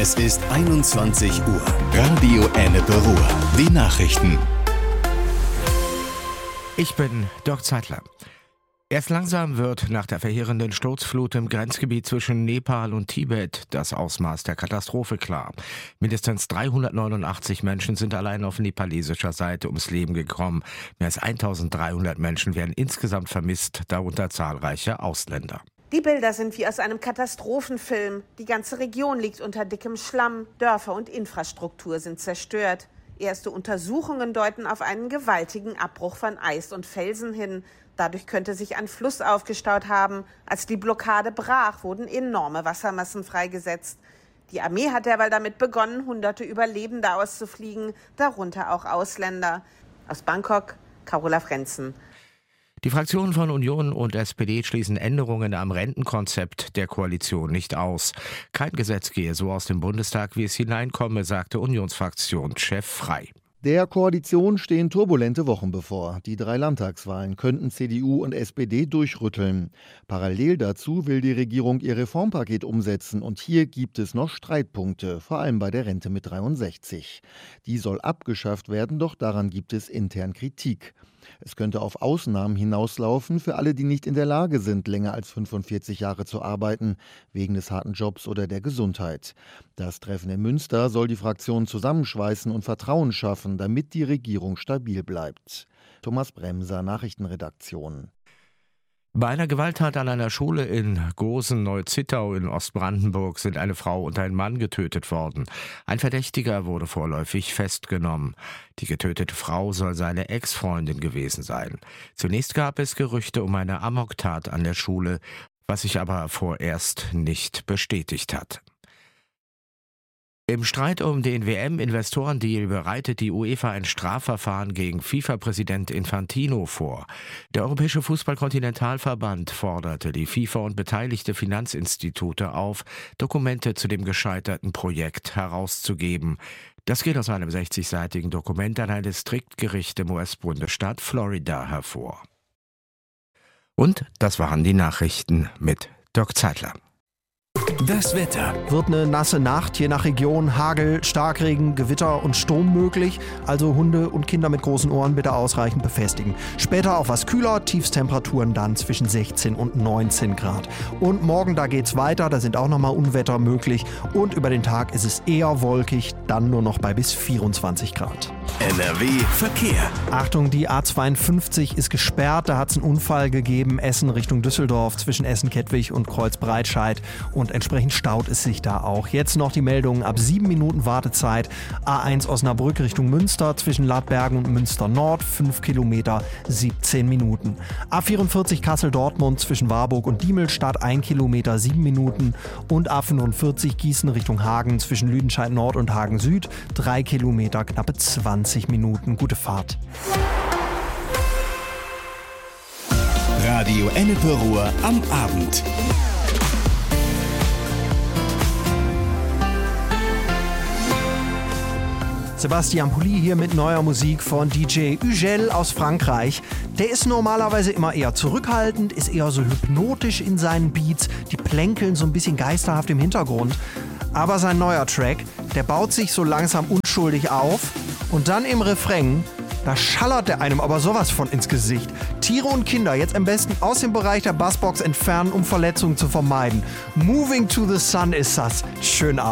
Es ist 21 Uhr. Radio Ennepe Ruhr. Die Nachrichten. Ich bin Dirk Zeitler. Erst langsam wird nach der verheerenden Sturzflut im Grenzgebiet zwischen Nepal und Tibet das Ausmaß der Katastrophe klar. Mindestens 389 Menschen sind allein auf nepalesischer Seite ums Leben gekommen. Mehr als 1300 Menschen werden insgesamt vermisst, darunter zahlreiche Ausländer. Die Bilder sind wie aus einem Katastrophenfilm. Die ganze Region liegt unter dickem Schlamm. Dörfer und Infrastruktur sind zerstört. Erste Untersuchungen deuten auf einen gewaltigen Abbruch von Eis und Felsen hin. Dadurch könnte sich ein Fluss aufgestaut haben. Als die Blockade brach, wurden enorme Wassermassen freigesetzt. Die Armee hat derweil damit begonnen, Hunderte Überlebende auszufliegen, darunter auch Ausländer. Aus Bangkok, Carola Frenzen. Die Fraktionen von Union und SPD schließen Änderungen am Rentenkonzept der Koalition nicht aus. Kein Gesetz gehe so aus dem Bundestag, wie es hineinkomme, sagte Unionsfraktionschef Frey. Der Koalition stehen turbulente Wochen bevor. Die 3 Landtagswahlen könnten CDU und SPD durchrütteln. Parallel dazu will die Regierung ihr Reformpaket umsetzen und hier gibt es noch Streitpunkte, vor allem bei der Rente mit 63. Die soll abgeschafft werden, doch daran gibt es intern Kritik. Es könnte auf Ausnahmen hinauslaufen für alle, die nicht in der Lage sind, länger als 45 Jahre zu arbeiten, wegen des harten Jobs oder der Gesundheit. Das Treffen in Münster soll die Fraktionen zusammenschweißen und Vertrauen schaffen, damit die Regierung stabil bleibt. Thomas Bremser, Nachrichtenredaktion. Bei einer Gewalttat an einer Schule in Gosen-Neu-Zittau in Ostbrandenburg sind eine Frau und ein Mann getötet worden. Ein Verdächtiger wurde vorläufig festgenommen. Die getötete Frau soll seine Ex-Freundin gewesen sein. Zunächst gab es Gerüchte um eine Amoktat an der Schule, was sich aber vorerst nicht bestätigt hat. Im Streit um den WM-Investorendeal bereitet die UEFA ein Strafverfahren gegen FIFA-Präsident Infantino vor. Der Europäische Fußball-Kontinentalverband forderte die FIFA und beteiligte Finanzinstitute auf, Dokumente zu dem gescheiterten Projekt herauszugeben. Das geht aus einem 60-seitigen Dokument an ein Distriktgericht im US-Bundesstaat Florida hervor. Und das waren die Nachrichten mit Dirk Zeitler. Das Wetter. Wird eine nasse Nacht, je nach Region Hagel, Starkregen, Gewitter und Sturm möglich. Also Hunde und Kinder mit großen Ohren bitte ausreichend befestigen. Später auch was kühler, Tiefstemperaturen dann zwischen 16 und 19 Grad. Und morgen, da geht's weiter, da sind auch nochmal Unwetter möglich. Und über den Tag ist es eher wolkig, dann nur noch bei bis 24 Grad. NRW Verkehr. Achtung, die A52 ist gesperrt, da hat es einen Unfall gegeben, Essen Richtung Düsseldorf zwischen Essen-Kettwig und Kreuz-Breitscheid und entsprechend staut es sich da auch. Jetzt noch die Meldungen ab 7 Minuten Wartezeit. A1 Osnabrück Richtung Münster zwischen Ladbergen und Münster Nord, 5 Kilometer, 17 Minuten. A44 Kassel-Dortmund zwischen Warburg und Diemelstadt, 1 Kilometer, 7 Minuten. Und A45 Gießen Richtung Hagen zwischen Lüdenscheid Nord und Hagen Süd, 3 Kilometer, knappe 20 Minuten. Gute Fahrt. Radio Ennepe Ruhr am Abend. Sebastian Pulli hier mit neuer Musik von DJ Ugel aus Frankreich. Der ist normalerweise immer eher zurückhaltend, ist eher so hypnotisch in seinen Beats. Die plänkeln so ein bisschen geisterhaft im Hintergrund. Aber sein neuer Track, der baut sich so langsam unschuldig auf. Und dann im Refrain, da schallert der einem aber sowas von ins Gesicht. Tiere und Kinder jetzt am besten aus dem Bereich der Bassbox entfernen, um Verletzungen zu vermeiden. Moving to the Sun ist das. Schönen Abend.